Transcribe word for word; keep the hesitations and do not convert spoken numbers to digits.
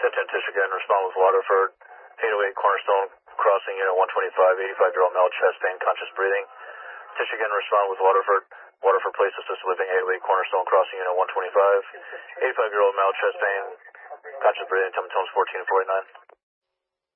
ten ten Michigan, respond with Waterford, eight oh eight Cornerstone Crossing, unit one twenty-five, eighty-five-year-old male, chest pain, conscious breathing. Michigan, respond with Waterford, Waterford Place, assisted living, eight oh eight Cornerstone Crossing, unit one twenty-five, eighty-five-year-old male, chest pain, conscious breathing, tell me tones fourteen and forty-nine.